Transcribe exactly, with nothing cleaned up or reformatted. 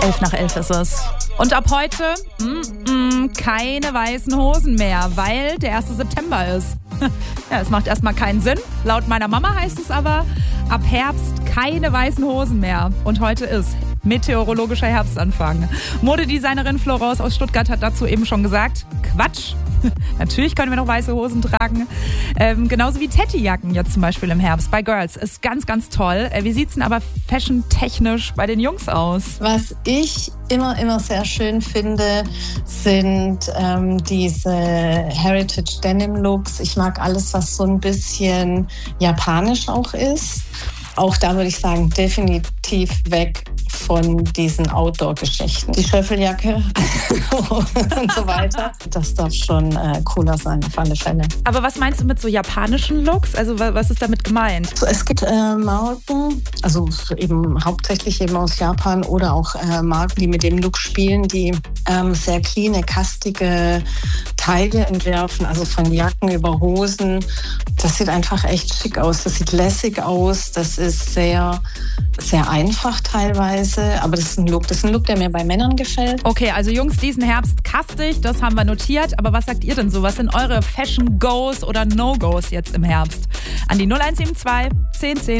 Elf nach elf ist es. Und ab heute mm, mm, keine weißen Hosen mehr, weil der erste September ist. Ja, es macht erstmal keinen Sinn. Laut meiner Mama heißt es aber, ab Herbst keine weißen Hosen mehr. Und heute ist meteorologischer Herbstanfang. Modedesignerin Florence aus Stuttgart hat dazu eben schon gesagt, Quatsch. Natürlich können wir noch weiße Hosen tragen. Ähm, genauso wie Teddyjacken jetzt zum Beispiel im Herbst bei Girls. Ist ganz, ganz toll. Äh, wie sieht's denn aber fashion-technisch bei den Jungs aus? Was ich immer, immer sehr schön finde, sind ähm, diese Heritage-Denim-Looks. Ich mag alles, was so ein bisschen japanisch auch ist. Auch da würde ich sagen, definitiv weg von diesen Outdoor-Geschichten. Die Schöffeljacke und so weiter. Das darf schon äh, cooler sein, auf alle Fälle. Aber was meinst du mit so japanischen Looks? Also was ist damit gemeint? So, es gibt äh, Marken, also eben hauptsächlich eben aus Japan oder auch äh, Marken, die mit dem Look spielen, die ähm, sehr cleane, kastige Teile entwerfen, also von Jacken über Hosen. Das sieht einfach echt schick aus. Das sieht lässig aus. Das ist sehr, sehr einfach teilweise. Aber das ist ein Look, das ist ein Look, der mir bei Männern gefällt. Okay, also Jungs, diesen Herbst kastig, das haben wir notiert. Aber was sagt ihr denn so? Was sind eure Fashion-Goes oder No-Goes jetzt im Herbst? An die null eins sieben zwei zehn zehn